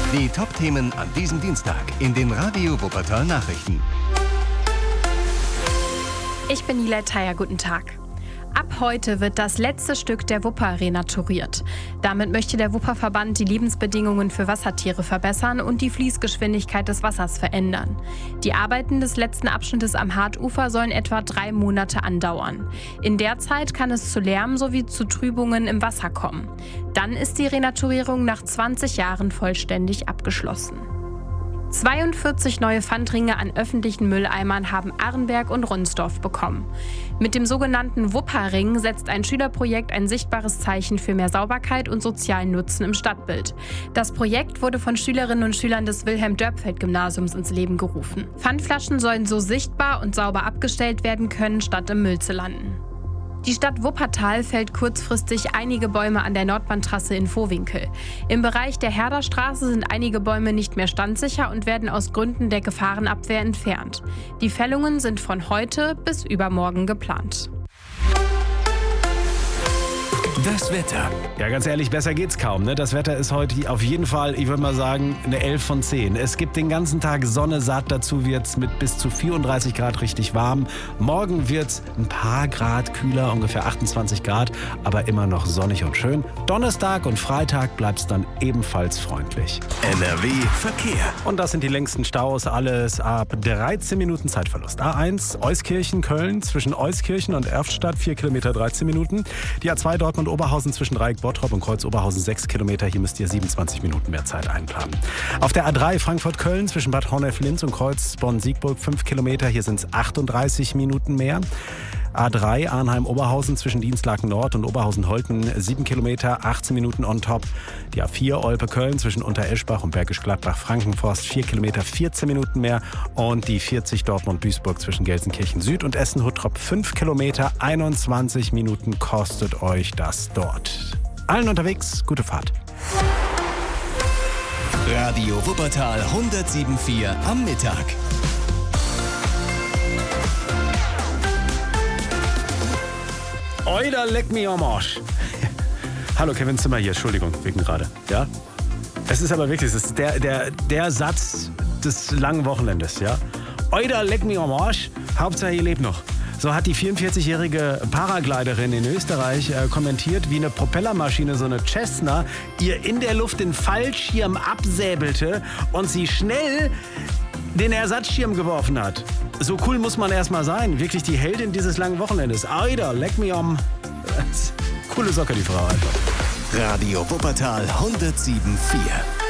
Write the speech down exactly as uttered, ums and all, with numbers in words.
Die Top-Themen an diesem Dienstag in den Radio Wuppertal Nachrichten. Ich bin Nilay Thayer, guten Tag. Ab heute wird das letzte Stück der Wupper renaturiert. Damit möchte der Wupperverband die Lebensbedingungen für Wassertiere verbessern und die Fließgeschwindigkeit des Wassers verändern. Die Arbeiten des letzten Abschnittes am Hartufer sollen etwa drei Monate andauern. In der Zeit kann es zu Lärm sowie zu Trübungen im Wasser kommen. Dann ist die Renaturierung nach zwanzig Jahren vollständig abgeschlossen. zweiundvierzig neue Pfandringe an öffentlichen Mülleimern haben Arenberg und Ronsdorf bekommen. Mit dem sogenannten Wupperring setzt ein Schülerprojekt ein sichtbares Zeichen für mehr Sauberkeit und sozialen Nutzen im Stadtbild. Das Projekt wurde von Schülerinnen und Schülern des Wilhelm-Dörpfeld-Gymnasiums ins Leben gerufen. Pfandflaschen sollen so sichtbar und sauber abgestellt werden können, statt im Müll zu landen. Die Stadt Wuppertal fällt kurzfristig einige Bäume an der Nordbahntrasse in Vohwinkel. Im Bereich der Herderstraße sind einige Bäume nicht mehr standsicher und werden aus Gründen der Gefahrenabwehr entfernt. Die Fällungen sind von heute bis übermorgen geplant. Das Wetter. Ja, ganz ehrlich, besser geht's kaum. Ne? Das Wetter ist heute auf jeden Fall, ich würde mal sagen, eine elf von zehn. Es gibt den ganzen Tag Sonne, satt, dazu wird's mit bis zu vierunddreißig Grad richtig warm. Morgen wird's ein paar Grad kühler, ungefähr achtundzwanzig Grad, aber immer noch sonnig und schön. Donnerstag und Freitag bleibt's dann ebenfalls freundlich. N R W Verkehr. Und das sind die längsten Staus, alles ab dreizehn Minuten Zeitverlust. A eins Euskirchen, Köln, zwischen Euskirchen und Erftstadt, vier Kilometer, dreizehn Minuten. Die A zwei Dortmund Oberhausen zwischen Dreieck Bottrop und Kreuz Oberhausen sechs Kilometer. Hier müsst ihr siebenundzwanzig Minuten mehr Zeit einplanen. Auf der A drei Frankfurt-Köln zwischen Bad Honnef-Linz und Kreuz Bonn-Siegburg fünf Kilometer. Hier sind es achtunddreißig Minuten mehr. A drei Arnheim-Oberhausen zwischen Dienstlaken Nord und Oberhausen-Holten sieben Kilometer, achtzehn Minuten on top. Die A vier Olpe-Köln zwischen Untereschbach und Bergisch Gladbach-Frankenforst vier Kilometer, vierzehn Minuten mehr. Und die vierzig Dortmund-Duisburg zwischen Gelsenkirchen Süd und Essen-Huttrop fünf Kilometer, einundzwanzig Minuten kostet euch das dort. Allen unterwegs, gute Fahrt. Radio Wuppertal hundertsieben Komma vier am Mittag. Oida, leck mich am Arsch. Hallo, Kevin Zimmer hier, Entschuldigung, wegen gerade. Ja? Es ist aber wirklich, es ist der, der, der Satz des langen Wochenendes, ja? Oida, leck mich am Arsch, Hauptsache ihr lebt noch. So hat die vierundvierzigjährige Paragliderin in Österreich äh, kommentiert, wie eine Propellermaschine, so eine Cessna, ihr in der Luft den Fallschirm absäbelte und sie schnell den Ersatzschirm geworfen hat. So cool muss man erstmal sein. Wirklich die Heldin dieses langen Wochenendes. Aida, leck mich am... Coole Socke, die Frau einfach. Radio Wuppertal hundertsieben Komma vier.